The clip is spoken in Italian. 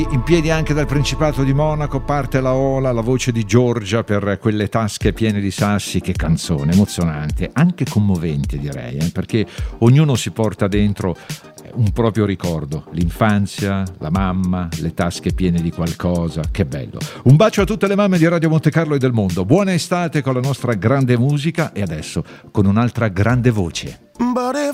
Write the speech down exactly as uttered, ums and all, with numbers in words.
In piedi anche dal Principato di Monaco parte la ola, la voce di Giorgia per quelle tasche piene di sassi. Che canzone emozionante, anche commovente direi, eh? Perché ognuno si porta dentro un proprio ricordo, l'infanzia, la mamma, le tasche piene di qualcosa. Che bello. Un bacio a tutte le mamme di Radio Montecarlo e del mondo. Buona estate con la nostra grande musica e adesso con un'altra grande voce. But if